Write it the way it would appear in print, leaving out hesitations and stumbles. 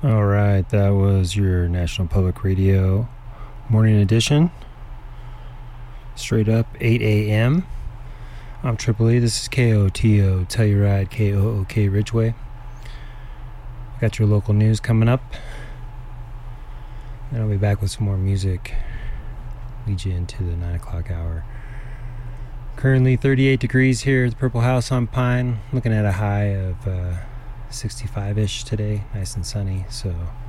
All right, that was your National Public Radio morning edition. Straight up 8 a.m. I'm Triple E. This is KOTO Telluride KOOK Ridgeway. Got your local news coming up. Then I'll be back with some more music. Lead you into the 9 o'clock hour. Currently 38 degrees here at the Purple House on Pine. Looking at a high of 65-ish today. Nice and sunny. So